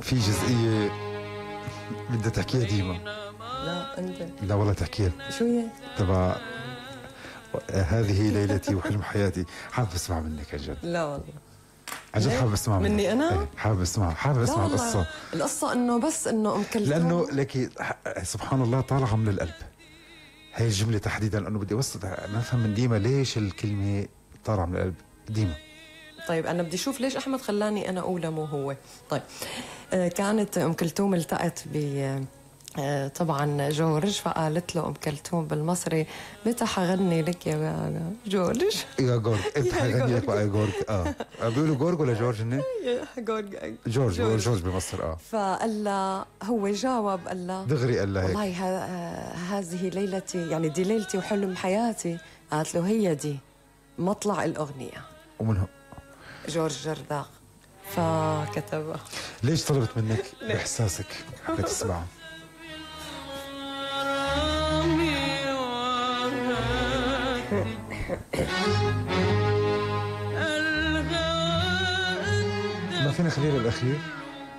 في جزئية بدها تحكيها ديما. لا أنت. لا والله تحكيها. شو هي؟ تبع هذه ليلتي وحلم حياتي. حابب اسمع منك عن جد. لا والله عن جد حابب اسمع منك. مني أنا؟ حابب اسمع القصة. القصة إنه بس إنه أم كلثوم، لأنه لك سبحان الله طالعة من القلب هي الجملة تحديدا، لأنه بدي أوصل نفهم من ديما ليش الكلمة طالعة من القلب ديما. طيب أنا بدي أشوف ليش أحمد خلاني أنا أولى مو هو. طيب كانت أم كلثوم التقت ب طبعا جورج، فقالت له أم كلثوم بالمصري متى حغني لك يا جورج؟ يا جورج انت حغني لك بقى يا جورج. بيقولوا جورج ولا جورج هن؟ جورج بمصر. فقال له، هو جاوب قال له دغري، قال له والله هذه ليلتي، يعني دي ليلتي وحلم حياتي. قالت له هي دي مطلع الأغنية. ومن جورج جرداق فكتبها. ليش طلبت منك بإحساسك حبيت تسمعها؟ ما فينا خلينا الأخير؟